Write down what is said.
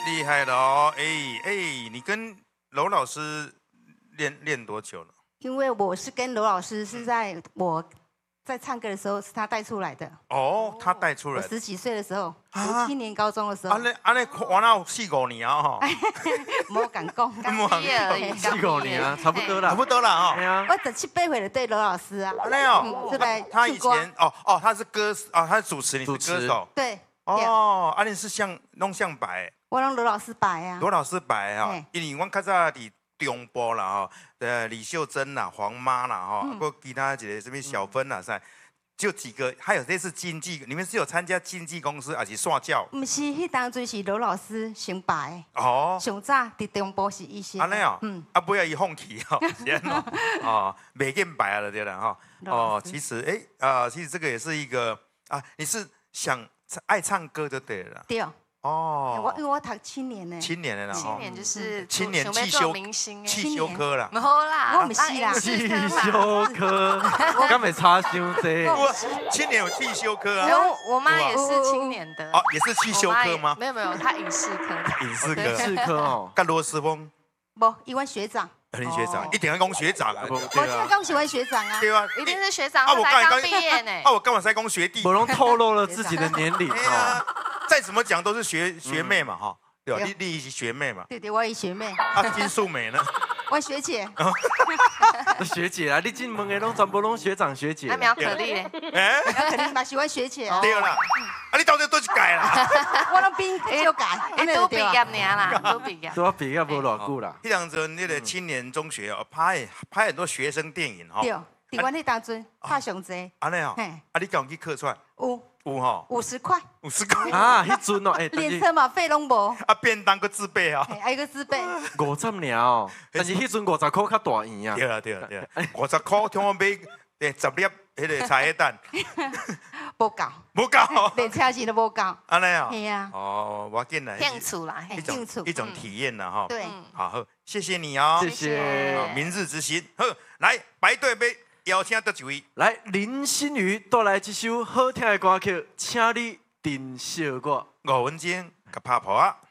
厉害了哦！你跟娄老师练多久了？ 因为我是跟娄老师是在我在唱歌的时候是他带出来的。 哦，他带出来我的。 10几岁的时候， 啊读7年高中的时候。 安尼玩到4、5年啊哈。 没敢讲， 刚毕业而已 4、5年啊，差不多啦， 差不多了哈。 对啊， 我17、8岁的对娄老师啊。 没有， 就来他以前他是歌他是主持，你是歌手。 对。 哦，你是弄像白。 我让娄老师摆啊。 娄老师摆哈，因为我较早伫中部啦哈，李秀珍啦、黄妈啦哈，还有其他一个什么小芬啦，就几个，还有类似经纪，你们是有参加经纪公司还是刷教？ 不是，迄当阵是娄老师先摆。 哦。 上早伫中部是伊先。 安尼哦。不要伊放弃哦，先哦，袂见摆了对了哈。哦，其实其实这个也是一个你是爱唱歌就对了。 对。 哦， 因为我读7年呢。 7年了 7年就是 7年汽修科啦。 没啦， 我唔是啦。 汽修科，敢会差伤济。 我7年有汽修科啊。 我妈也是青年的。 哦，也是汽修科吗？ 没有，她影视科的。 影视科。 影视科哦。 跟罗斯峰。 不，伊阮学长。 林学长，一定要讲学长啊！ 我刚刚喜欢学长啊。 对啊， 一定是学长，他才刚毕业呢。 我干嘛才讲学弟？ 我拢透露了自己的年龄哦。 再怎么讲都是学妹嘛哈，对吧？你是学妹嘛？ 对，我是学妹。 金素梅呢？ 我学姐。 学姐啊，你进门的拢全部拢学长学姐。 那苗可丽嘞？ 苗可丽嘛喜欢学姐。 对啦。你到底都去改啦？ 我拢边就改， 都毕业尔啦，都毕业。 都毕业无偌久啦。 迄当阵那个青年中学哦，拍很多学生电影哈。 对，伫阮迄当阵拍上济。 安尼哦。你敢有去客串？有哈。 50块。 50块。 啊，迄阵哦， 连车马费拢无。 便当个自备啊。 还有个自备。 50尔哦，但是迄阵50块较大圆啊。 对啦，50块听我买10粒迄个茶叶蛋。 无够。 无够。 连车钱都无够。 安尼啊。 系啊。 哦，我见了。 兴趣啦， 一种体验啦哈。 对。 好，谢谢你哦。 谢谢。 明日之星，好，来排队要邀请倒一位。 来，林心如带来一首好听的歌曲，请你珍惜我。 5分钟，甲拍破啊。